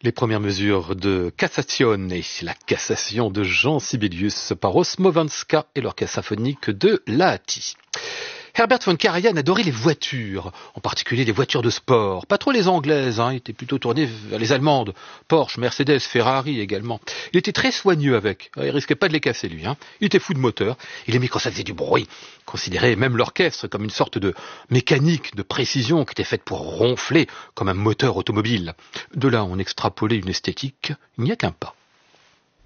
Les premières mesures de Cassazione, la cassation de Jean Sibelius par Osmowanska et l'orchestre symphonique de Lahti. Herbert von Karajan adorait les voitures, en particulier les voitures de sport. Pas trop les anglaises, il était plutôt tourné vers les allemandes. Porsche, Mercedes, Ferrari également. Il était très soigneux avec, il risquait pas de les casser lui. Il était fou de moteur, il aimait quand ça faisait du bruit. Il considérait même l'orchestre comme une sorte de mécanique de précision qui était faite pour ronfler comme un moteur automobile. De là, on extrapolait une esthétique, il n'y a qu'un pas.